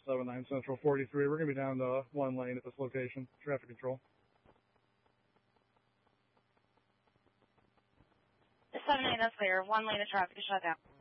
79 Central 43. We're going to be down to one lane at this location. Traffic control. 79, that's clear. One lane of traffic is shut down.